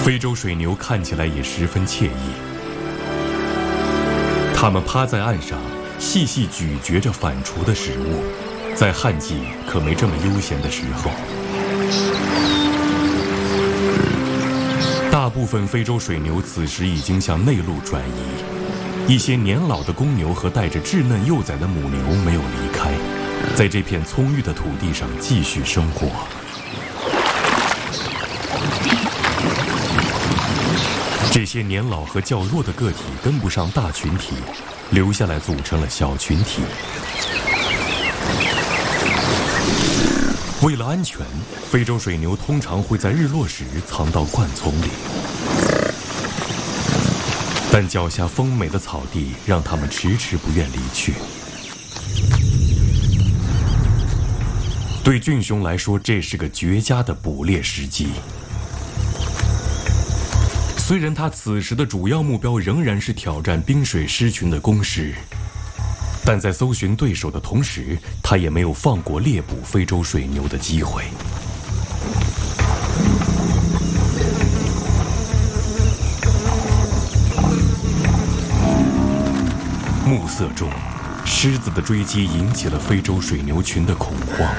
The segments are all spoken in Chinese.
非洲水牛看起来也十分惬意，它们趴在岸上，细细咀嚼着反刍的食物，在旱季可没这么悠闲的时候。大部分非洲水牛此时已经向内陆转移，一些年老的公牛和带着稚嫩幼崽的母牛没有离开，在这片葱郁的土地上继续生活。这些年老和较弱的个体跟不上大群体，留下来组成了小群体。为了安全，非洲水牛通常会在日落时藏到灌丛里，但脚下丰美的草地让它们迟迟不愿离去。对俊雄来说，这是个绝佳的捕猎时机。虽然他此时的主要目标仍然是挑战冰水狮群的攻势，但在搜寻对手的同时，他也没有放过猎捕非洲水牛的机会。暮色中，狮子的追击引起了非洲水牛群的恐慌。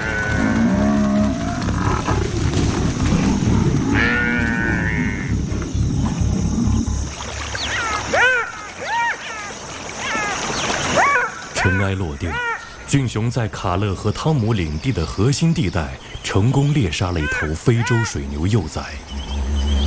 尘埃落定，俊雄在卡勒和汤姆领地的核心地带成功猎杀了一头非洲水牛幼崽。